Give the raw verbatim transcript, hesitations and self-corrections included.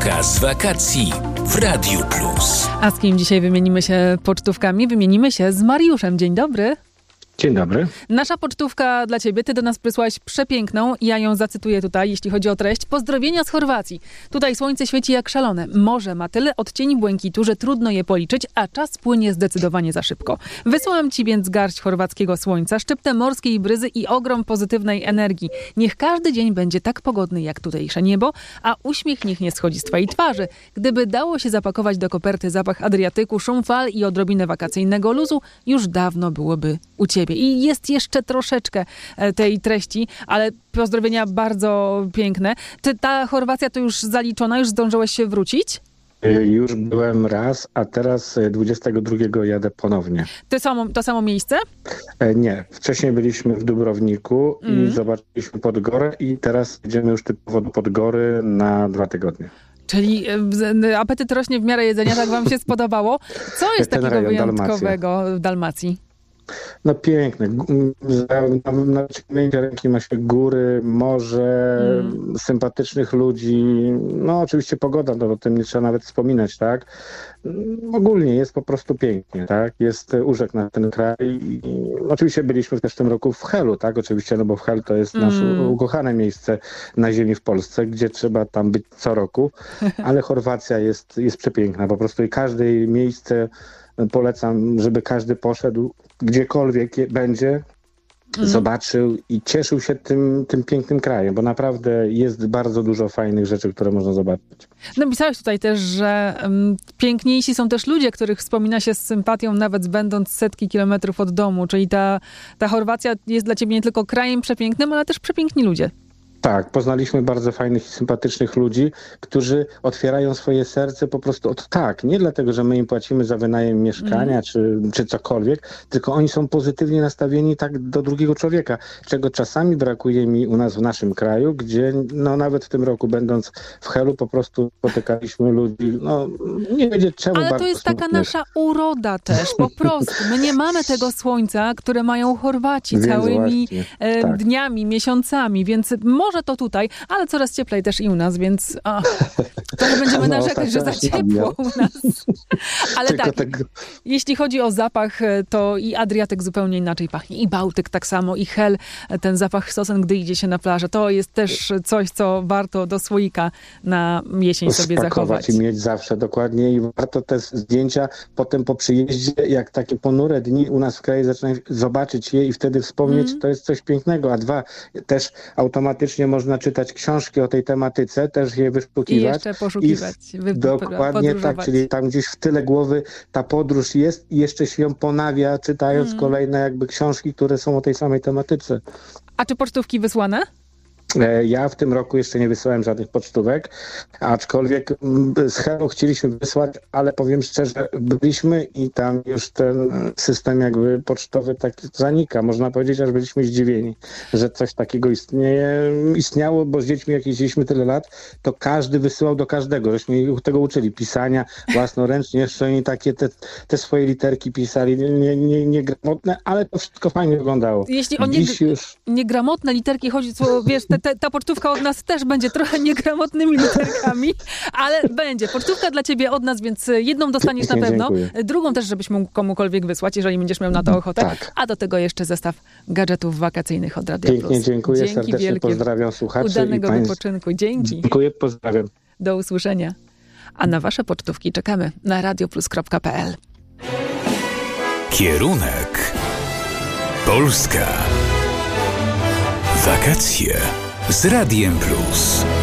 Z wakacji w Radiu Plus. A z kim dzisiaj wymienimy się pocztówkami? Wymienimy się z Mariuszem. Dzień dobry. Dzień dobry. Nasza pocztówka dla ciebie. Ty do nas przysłałeś przepiękną. Ja ją zacytuję tutaj, jeśli chodzi o treść. Pozdrowienia z Chorwacji. Tutaj słońce świeci jak szalone. Morze ma tyle odcieni błękitu, że trudno je policzyć, a czas płynie zdecydowanie za szybko. Wysłałam ci więc garść chorwackiego słońca, szczyptę morskiej bryzy i ogrom pozytywnej energii. Niech każdy dzień będzie tak pogodny jak tutejsze niebo, a uśmiech niech nie schodzi z twojej twarzy. Gdyby dało się zapakować do koperty zapach Adriatyku, szum fal i odrobinę wakacyjnego luzu, już dawno byłoby u ciebie. I jest jeszcze troszeczkę tej treści, ale pozdrowienia bardzo piękne. Ty, ta Chorwacja to już zaliczona? Już zdążyłeś się wrócić? Już byłem raz, a teraz dwudziestego drugiego jadę ponownie. To samo, to samo miejsce? Nie. Wcześniej byliśmy w Dubrowniku mm. i zobaczyliśmy Podgorę i teraz jedziemy już typowo do Podgory na dwa tygodnie. Czyli apetyt rośnie w miarę jedzenia, tak wam się spodobało? Co jest Ten takiego rejon, wyjątkowego Dalmacja. w Dalmacji? No piękne. Na, na ciągnięcie ręki ma się góry, morze, mm. sympatycznych ludzi. No oczywiście pogoda, no o tym nie trzeba nawet wspominać, tak? Ogólnie jest po prostu pięknie, tak? Jest urzek na ten kraj. I oczywiście byliśmy też w tym roku w Helu, tak? Oczywiście, no bo w Hel to jest nasze mm. ukochane miejsce na ziemi w Polsce, gdzie trzeba tam być co roku, ale Chorwacja jest, jest przepiękna po prostu i każde jej miejsce polecam, żeby każdy poszedł, gdziekolwiek będzie, mm. zobaczył i cieszył się tym, tym pięknym krajem, bo naprawdę jest bardzo dużo fajnych rzeczy, które można zobaczyć. Napisałeś tutaj też, że um, piękniejsi są też ludzie, których wspomina się z sympatią, nawet będąc setki kilometrów od domu. Czyli ta, ta Chorwacja jest dla ciebie nie tylko krajem przepięknym, ale też przepiękni ludzie. Tak, poznaliśmy bardzo fajnych i sympatycznych ludzi, którzy otwierają swoje serce po prostu od tak. Nie dlatego, że my im płacimy za wynajem mieszkania mm. czy, czy cokolwiek, tylko oni są pozytywnie nastawieni tak do drugiego człowieka, czego czasami brakuje mi u nas w naszym kraju, gdzie no nawet w tym roku będąc w Helu po prostu spotykaliśmy ludzi, no nie wiedzieć czemu. Ale to jest taka smutnych. Nasza uroda też, po prostu. My nie mamy tego słońca, które mają Chorwaci więc całymi e, tak. dniami, miesiącami, więc może to tutaj, ale coraz cieplej też i u nas, więc o, trochę będziemy no, narzekać, tak, że za ciepło u nas. Ale Tylko tak, tego... jeśli chodzi o zapach, to i Adriatyk zupełnie inaczej pachnie, i Bałtyk tak samo, i Hel, ten zapach sosen, gdy idzie się na plażę, to jest też coś, co warto do słoika na jesień sobie zachować. I mieć zawsze dokładnie i warto te zdjęcia potem po przyjeździe, jak takie ponure dni u nas w kraju zaczynają zobaczyć je i wtedy wspomnieć, mm. to jest coś pięknego, a dwa, też automatycznie można czytać książki o tej tematyce, też je wyszukiwać. I jeszcze poszukiwać. I w, dokładnie tak, czyli tam gdzieś w tyle głowy ta podróż jest i jeszcze się ją ponawia, czytając mm. kolejne jakby książki, które są o tej samej tematyce. A czy pocztówki wysłane? Ja w tym roku jeszcze nie wysłałem żadnych pocztówek, aczkolwiek z Helu chcieliśmy wysłać, ale powiem szczerze, byliśmy i tam już ten system jakby pocztowy tak zanika. Można powiedzieć, aż byliśmy zdziwieni, że coś takiego istnieje, istniało, bo z dziećmi jak jeździliśmy tyle lat, to każdy wysyłał do każdego. Żeśmy ich tego uczyli, pisania własnoręcznie, jeszcze oni takie te, te swoje literki pisali, nie, nie, niegramotne, ale to wszystko fajnie wyglądało. Jeśli o Dziś nie, już... niegramotne literki chodzi, co wiesz, te Te, ta pocztówka od nas też będzie trochę niegramotnymi literkami, ale będzie. Pocztówka dla ciebie od nas, więc jedną dostaniesz na pewno. Dziękuję. Drugą też, żebyś mógł komukolwiek wysłać, jeżeli będziesz miał na to ochotę. Tak. A do tego jeszcze zestaw gadżetów wakacyjnych od Radia Pięknie Plus. dziękuję, Dzięki serdecznie wielkie. Pozdrawiam słuchaczy. Udanego i państw... wypoczynku. Dzięki. Dziękuję, pozdrawiam. Do usłyszenia. A na wasze pocztówki czekamy na radioplus kropka p l. Kierunek Polska. Wakacje z Radiem Plus.